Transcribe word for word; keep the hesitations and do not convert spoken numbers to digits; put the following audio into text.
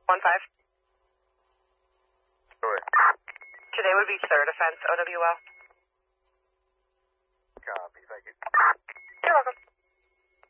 One five. Correct. Today would be third offense, O W L. Copy, thank you.